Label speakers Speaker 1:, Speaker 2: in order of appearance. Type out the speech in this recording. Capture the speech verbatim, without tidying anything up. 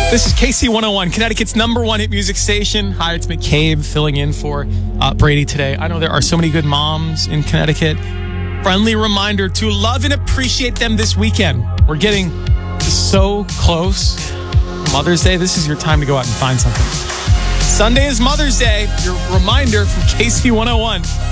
Speaker 1: This is K C one oh one, Connecticut's number one hit music station. Hi, it's McCabe filling in for uh, Brady today. I know there are so many good moms in Connecticut. Friendly reminder to love and appreciate them this weekend. We're getting so close. Mother's Day, this is your time to go out and find something. Sunday is Mother's Day. Your reminder from K C one oh one.